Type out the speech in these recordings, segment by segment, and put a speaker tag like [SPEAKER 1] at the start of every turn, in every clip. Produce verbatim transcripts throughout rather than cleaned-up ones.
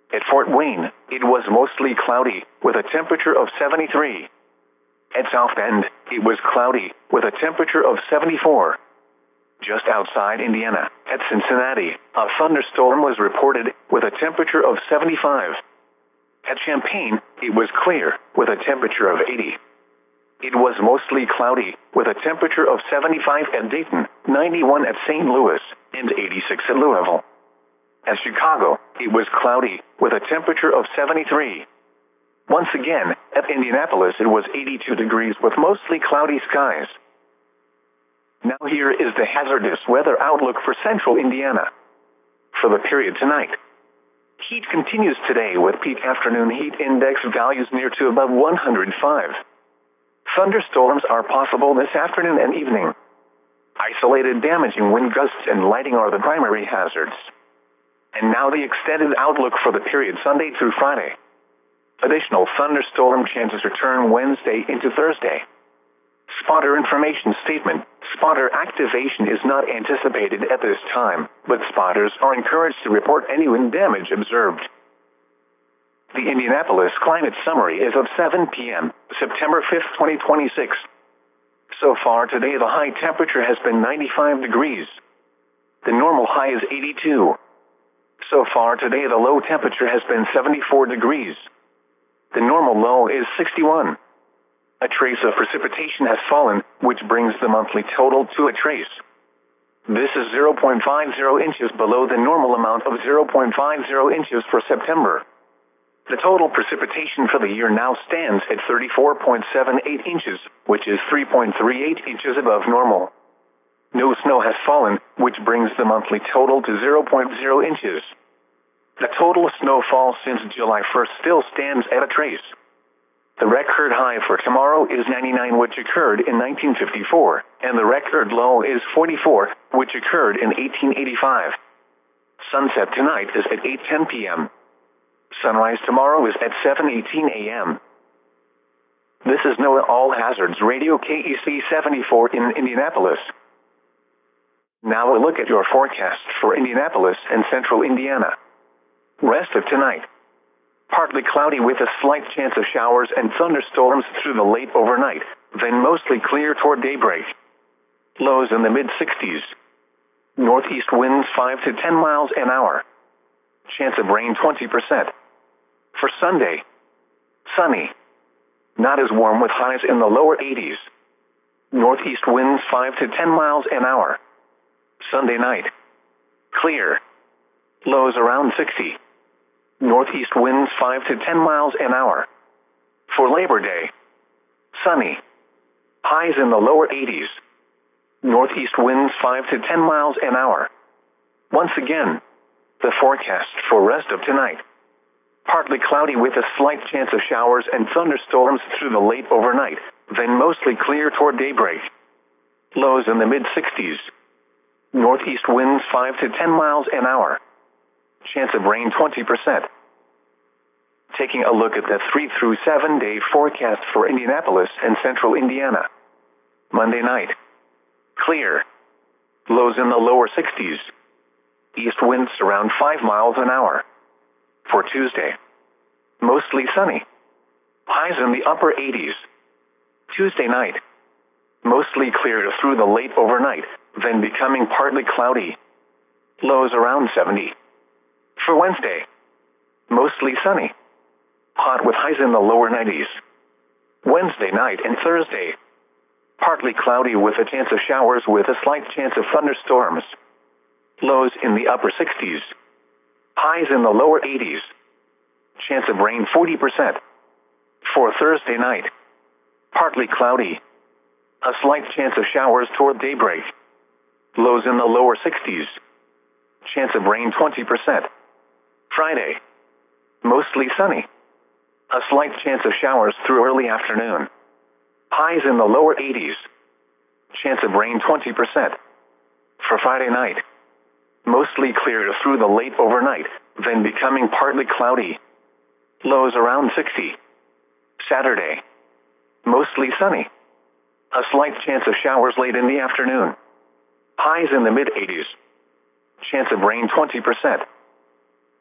[SPEAKER 1] At Fort Wayne, it was mostly cloudy, with a temperature of seventy-three. At South Bend, it was cloudy, with a temperature of seventy-four. Just outside Indiana, at Cincinnati, a thunderstorm was reported, with a temperature of seventy-five. At Champaign, it was clear, with a temperature of eighty. It was mostly cloudy, with a temperature of seventy-five at Dayton, ninety-one at Saint Louis, and eighty-six at Louisville. At Chicago, it was cloudy, with a temperature of seventy-three. Once again, at Indianapolis it was eighty-two degrees with mostly cloudy skies. Now here is the hazardous weather outlook for central Indiana. For the period tonight, heat continues today with peak afternoon heat index values near to above one hundred five. Thunderstorms are possible this afternoon and evening. Isolated damaging wind gusts and lighting are the primary hazards. And now the extended outlook for the period Sunday through Friday. Additional thunderstorm chances return Wednesday into Thursday. Spotter information statement. Spotter activation is not anticipated at this time, but spotters are encouraged to report any wind damage observed. The Indianapolis climate summary is of seven p m, September fifth, twenty twenty-six. So far today the high temperature has been ninety-five degrees. The normal high is eighty-two. So far today the low temperature has been seventy-four degrees. The normal low is sixty-one. A trace of precipitation has fallen, which brings the monthly total to a trace. This is zero point five zero inches below the normal amount of zero point five zero inches for September. The total precipitation for the year now stands at thirty-four point seven eight inches, which is three point three eight inches above normal. No snow has fallen, which brings the monthly total to zero point zero inches. The total snowfall since July first still stands at a trace. The record high for tomorrow is ninety-nine, which occurred in nineteen fifty-four, and the record low is forty-four, which occurred in eighteen eighty-five. Sunset tonight is at eight ten p m Sunrise tomorrow is at seven eighteen a m This is NOAA All Hazards Radio K E C seventy-four in Indianapolis. Now a look at your forecast for Indianapolis and central Indiana. Rest of tonight. Partly cloudy with a slight chance of showers and thunderstorms through the late overnight, then mostly clear toward daybreak. Lows in the mid sixties. Northeast winds five to ten miles an hour. Chance of rain twenty percent. For Sunday, sunny. Not as warm with highs in the lower eighties. Northeast winds five to ten miles an hour. Sunday night, clear. Lows around sixty. Northeast winds five to ten miles an hour. For Labor Day, sunny. Highs in the lower eighties. Northeast winds five to ten miles an hour. Once again, the forecast for rest of tonight. Partly cloudy with a slight chance of showers and thunderstorms through the late overnight, then mostly clear toward daybreak. Lows in the mid sixties. Northeast winds five to ten miles an hour. Chance of rain twenty percent. Taking a look at the three through seven day forecast for Indianapolis and central Indiana. Monday night, clear. Lows in the lower sixties. East winds around five miles an hour. For Tuesday, mostly sunny. Highs in the upper eighties. Tuesday night, mostly clear through the late overnight, then becoming partly cloudy. Lows around seventy. For Wednesday, mostly sunny. Hot with highs in the lower nineties. Wednesday night and Thursday, partly cloudy with a chance of showers with a slight chance of thunderstorms. Lows in the upper sixties. Highs in the lower eighties. Chance of rain forty percent. For Thursday night, partly cloudy. A slight chance of showers toward daybreak. Lows in the lower sixties. Chance of rain twenty percent. Friday, mostly sunny. A slight chance of showers through early afternoon. Highs in the lower eighties. Chance of rain twenty percent. For Friday night, mostly clear through the late overnight, then becoming partly cloudy. Lows around sixty. Saturday, mostly sunny. A slight chance of showers late in the afternoon. Highs in the mid eighties. Chance of rain twenty percent.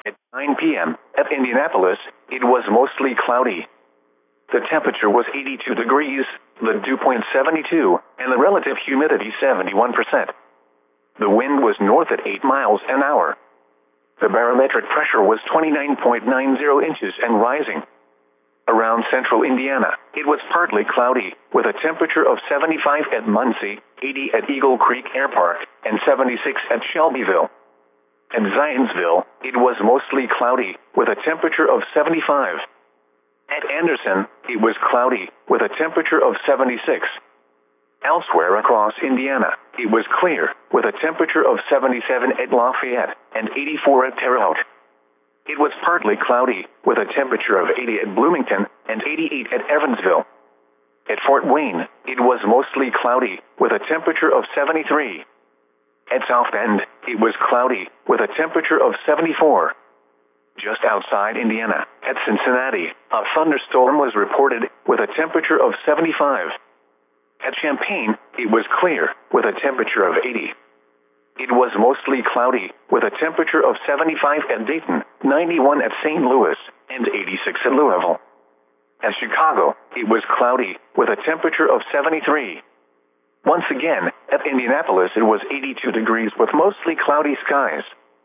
[SPEAKER 1] At nine p.m. at Indianapolis, it was mostly cloudy. The temperature was eighty-two degrees, the dew point seventy-two, and the relative humidity seventy-one percent. The wind was north at eight miles an hour. The barometric pressure was twenty-nine point nine zero inches and rising. Around central Indiana, it was partly cloudy, with a temperature of seventy-five at Muncie, eighty at Eagle Creek Air Park, and seventy-six at Shelbyville. At Zionsville, it was mostly cloudy, with a temperature of seventy-five. At Anderson, it was cloudy, with a temperature of seventy-six. Elsewhere across Indiana, it was clear, with a temperature of seventy-seven at Lafayette and eighty-four at Terre Haute. It was partly cloudy, with a temperature of eighty at Bloomington and eighty-eight at Evansville. At Fort Wayne, it was mostly cloudy, with a temperature of seventy-three. At South Bend, it was cloudy, with a temperature of seventy-four. Just outside Indiana, at Cincinnati, a thunderstorm was reported, with a temperature of seventy-five. At Champaign, it was clear, with a temperature of eighty. It was mostly cloudy, with a temperature of seventy-five at Dayton, ninety-one at Saint Louis, and eighty-six at Louisville. At Chicago, it was cloudy, with a temperature of seventy-three. Once again, at Indianapolis it was eighty-two degrees with mostly cloudy skies.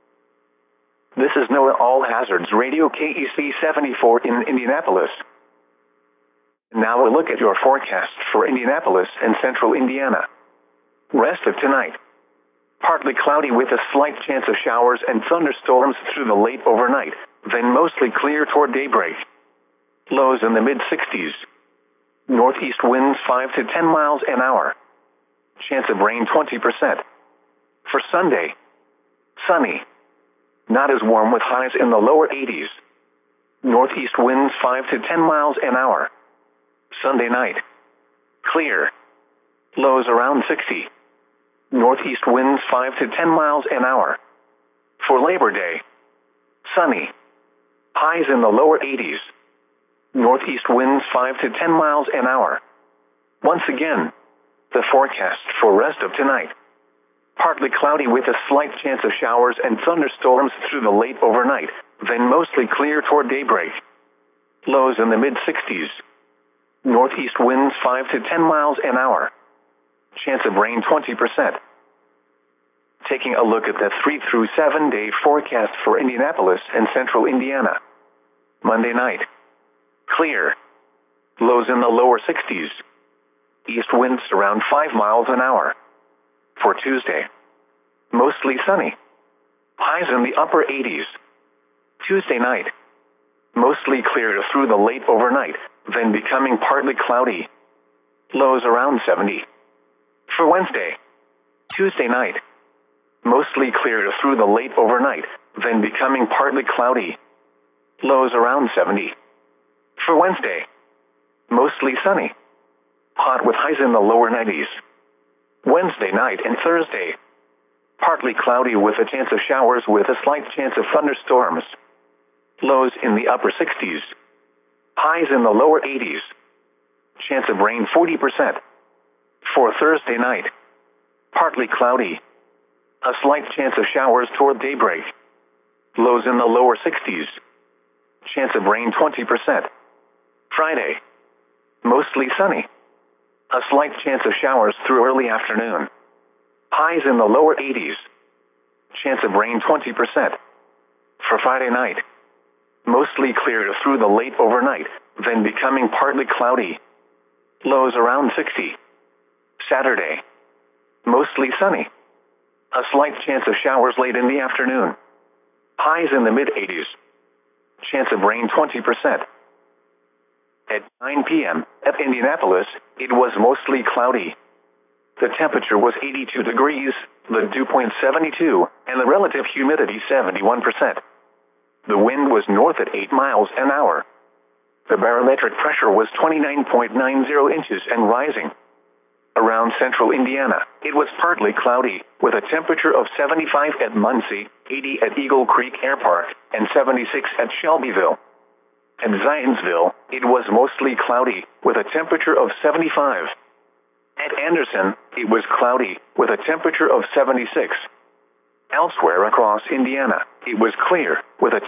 [SPEAKER 1] This is NOAA All Hazards Radio K E C seventy-four in Indianapolis. Now a look at your forecast for Indianapolis and central Indiana. Rest of tonight. Partly cloudy with a slight chance of showers and thunderstorms through the late overnight, then mostly clear toward daybreak. Lows in the mid-sixties. Northeast winds five to ten miles an hour. Chance of rain twenty percent. For Sunday, sunny. Not as warm with highs in the lower eighties. Northeast winds five to ten miles an hour. Sunday night, clear. Lows around sixty. Northeast winds five to ten miles an hour. For Labor Day, sunny. Highs in the lower eighties. Northeast winds five to ten miles an hour. Once again, the forecast for rest of tonight. Partly cloudy with a slight chance of showers and thunderstorms through the late overnight, then mostly clear toward daybreak. Lows in the mid-sixties. Northeast winds five to ten miles an hour. Chance of rain twenty percent. Taking a look at the three through seven day forecast for Indianapolis and central Indiana. Monday night, clear. Lows in the lower sixties. East winds around five miles an hour. For Tuesday, mostly sunny. Highs in the upper eighties. Tuesday night, mostly clear through the late overnight, then becoming partly cloudy. Lows around seventy. For Wednesday, Tuesday night, mostly clear through the late overnight, then becoming partly cloudy. Lows around seventy. For Wednesday, mostly sunny. Hot with highs in the lower nineties. Wednesday night and Thursday, partly cloudy with a chance of showers with a slight chance of thunderstorms. Lows in the upper sixties. Highs in the lower eighties. Chance of rain forty percent. For Thursday night, partly cloudy. A slight chance of showers toward daybreak. Lows in the lower sixties. Chance of rain twenty percent. Friday, mostly sunny. A slight chance of showers through early afternoon. Highs in the lower eighties. Chance of rain twenty percent. For Friday night, mostly clear through the late overnight, then becoming partly cloudy. Lows around sixty. Saturday, mostly sunny. A slight chance of showers late in the afternoon. Highs in the mid-eighties. Chance of rain twenty percent. At nine p.m. at Indianapolis, it was mostly cloudy. The temperature was eighty-two degrees, the dew point seventy-two, and the relative humidity seventy-one percent. The wind was north at eight miles an hour. The barometric pressure was twenty-nine point nine zero inches and rising. Around central Indiana, it was partly cloudy, with a temperature of seventy-five at Muncie, eighty at Eagle Creek Air Park, and seventy-six at Shelbyville. At Zionsville, it was mostly cloudy, with a temperature of seventy-five. At Anderson, it was cloudy, with a temperature of seventy-six. Elsewhere across Indiana, it was clear, with a